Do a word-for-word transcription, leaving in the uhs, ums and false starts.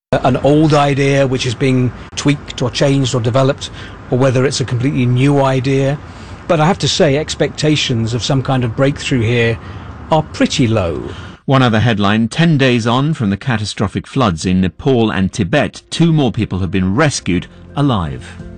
an old idea which is being tweaked or changed or developed, or whether it's a completely new idea. But I have to say, expectations of some kind of breakthrough here are pretty low. One other headline: ten days on from the catastrophic floods in Nepal and Tibet, two more people have been rescued alive.